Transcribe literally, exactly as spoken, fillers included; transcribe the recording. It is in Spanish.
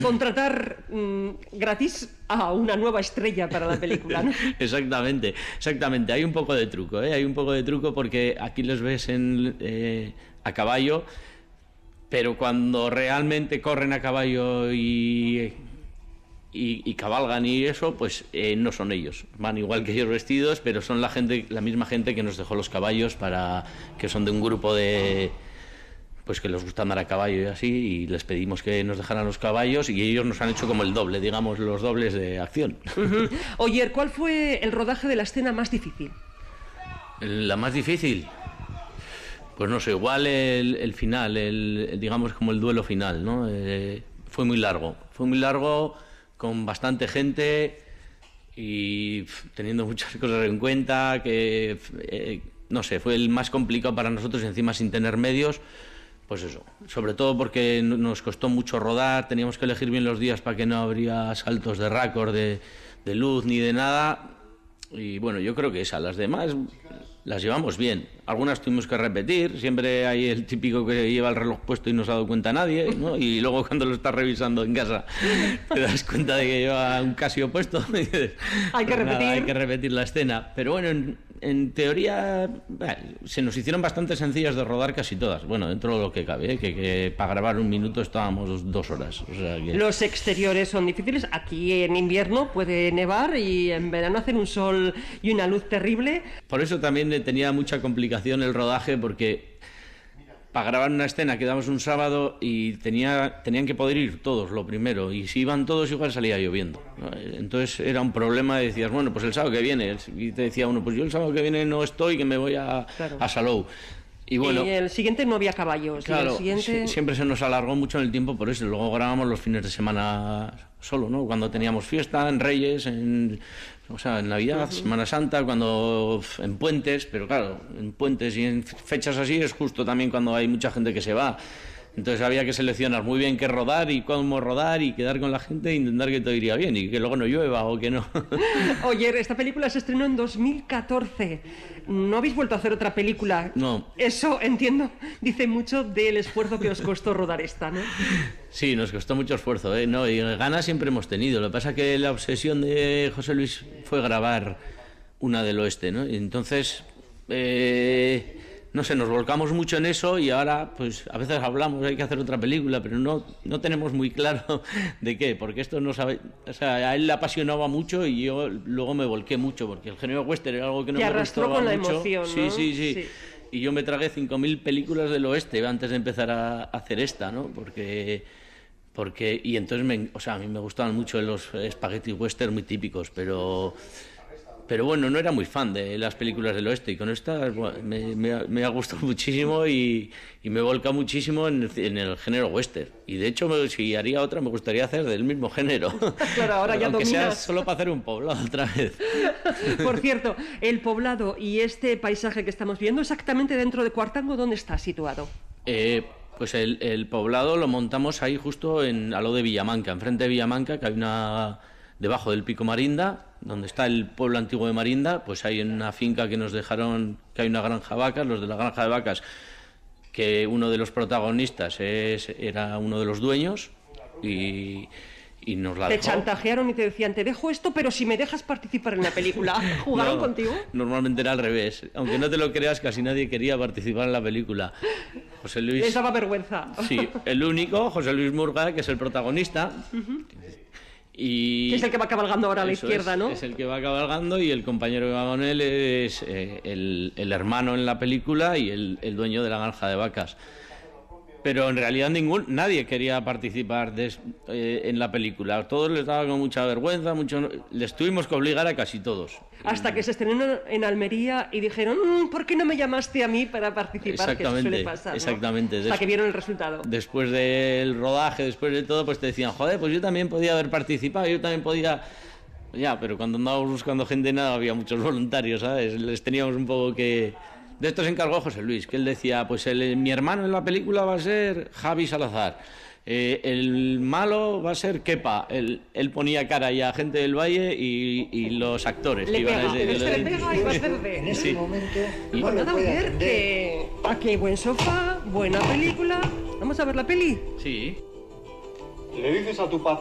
contratar mmm, gratis a una nueva estrella para la película, ¿no? Exactamente, exactamente. Hay un poco de truco, ¿eh? Hay un poco de truco porque aquí los ves en, eh, a caballo, pero cuando realmente corren a caballo y, y, y cabalgan y eso, pues eh, no son ellos. Van igual que ellos vestidos, pero son la gente, la misma gente que nos dejó los caballos, para que son de un grupo de... pues que les gusta andar a caballo y así, y les pedimos que nos dejaran los caballos y ellos nos han hecho como el doble, digamos, los dobles de acción. Uh-huh. Oye, ¿cuál fue el rodaje de la escena más difícil? La más difícil, pues no sé, igual el, el final, el, el, digamos como el duelo final, ¿no? Eh, fue muy largo, fue muy largo, con bastante gente y pff, teniendo muchas cosas en cuenta, que eh, no sé, fue el más complicado para nosotros, y encima sin tener medios. Pues eso, sobre todo porque nos costó mucho rodar, teníamos que elegir bien los días para que no habría saltos de récord, de, de luz ni de nada. Y bueno, yo creo que esas, las demás las llevamos bien. Algunas tuvimos que repetir, siempre hay el típico que lleva el reloj puesto y no se ha dado cuenta nadie, ¿no? Y luego cuando lo estás revisando en casa te das cuenta de que lleva un Casio puesto. Y dices, hay que pues repetir. Nada, hay que repetir la escena. Pero bueno, en, en teoría bueno, se nos hicieron bastante sencillas de rodar casi todas. Bueno, dentro de lo que cabe, ¿eh? que, que para grabar un minuto estábamos dos horas. O sea que... Los exteriores son difíciles. Aquí en invierno puede nevar y en verano hacen un sol y una luz terrible. Por eso también tenía mucha complicación el rodaje, porque para grabar una escena quedamos un sábado y tenía, tenían que poder ir todos lo primero, y si iban todos igual salía lloviendo, ¿no? Entonces era un problema, decías, bueno, pues el sábado que viene, y te decía uno, pues yo el sábado que viene no estoy, que me voy a, claro. a Salou. Y, bueno, y el siguiente no había caballos. Claro, y el siguiente... siempre se nos alargó mucho en el tiempo por eso. Luego grabamos los fines de semana solo, ¿no? Cuando teníamos fiesta, en Reyes, en, o sea, en Navidad, uh-huh. Semana Santa, cuando en puentes, pero claro, en puentes y en fechas así es justo también cuando hay mucha gente que se va. Entonces había que seleccionar muy bien qué rodar y cómo rodar y quedar con la gente e intentar que todo iría bien y que luego no llueva o que no. Oye, esta película se estrenó en dos mil catorce. ¿No habéis vuelto a hacer otra película? No. Eso, entiendo, dice mucho del esfuerzo que os costó rodar esta, ¿no? Sí, nos costó mucho esfuerzo, ¿eh? No, y ganas siempre hemos tenido. Lo que pasa es que la obsesión de José Luis fue grabar una del oeste, ¿no? Y entonces... Eh... no sé, nos volcamos mucho en eso y ahora pues a veces hablamos, hay que hacer otra película, pero no, no tenemos muy claro de qué, porque esto no sabe, o sea, a él le apasionaba mucho y yo luego me volqué mucho, porque el género western era algo que no Te me arrastró gustaba con la mucho. emoción, sí, ¿no? sí, sí, sí. Y yo me tragué cinco mil películas del oeste antes de empezar a hacer esta, ¿no? Porque... porque y entonces, me, o sea, a mí me gustaban mucho los spaghetti western muy típicos, pero... Pero bueno, no era muy fan de las películas del oeste y con esta bueno, me, me, me ha gustado muchísimo y, y me volca muchísimo en el, en el género western. Y de hecho, me, si haría otra, me gustaría hacer del mismo género. Claro, ahora ya aunque dominas. sea solo para hacer un poblado otra vez. Por cierto, el poblado y este paisaje que estamos viendo, exactamente dentro de Cuartango, ¿dónde está situado? Eh, pues el, el poblado lo montamos ahí justo en, a lo de Villamanca, enfrente de Villamanca, que hay una... debajo del Pico Marinda, donde está el pueblo antiguo de Marinda, pues hay una finca que nos dejaron, que hay una granja de vacas, los de la granja de vacas, que uno de los protagonistas es, era uno de los dueños y, y nos la Te dejó. chantajearon y te decían, te dejo esto, pero si me dejas participar en la película. ¿Jugaron No, contigo? Normalmente era al revés. Aunque no te lo creas, casi nadie quería participar en la película. José Luis... Les daba vergüenza. Sí, el único, José Luis Murga, que es el protagonista... Uh-huh. Y que es el que va cabalgando ahora a la izquierda, es, ¿no? Es el que va cabalgando y el compañero que va con él es eh, el, el hermano en la película y el, el dueño de la granja de vacas. Pero en realidad ningún nadie quería participar de, eh, en la película. A todos les daba con mucha vergüenza, mucho, les tuvimos que obligar a casi todos. Hasta que se estrenó en Almería y dijeron, mmm, ¿por qué no me llamaste a mí para participar? Exactamente, que suele pasar, ¿no? exactamente. Hasta Des- que vieron el resultado. Después del rodaje, después de todo, pues te decían, joder, pues yo también podía haber participado, yo también podía... Ya, pero cuando andábamos buscando gente nada, había muchos voluntarios, ¿sabes? Les teníamos un poco que... De esto se encargó José Luis, que él decía, pues el, mi hermano en la película va a ser Javi Salazar, eh, el malo va a ser Kepa, él, él ponía cara ya a gente del Valle y, y los actores. Le que iban pega, a decir, este le pega y va a ser de... En ese Sí. momento... Y no pues lo nada, puede ver atender. que aquí hay buen sofá, buena película. Vamos a ver la peli. Sí. Le dices a tu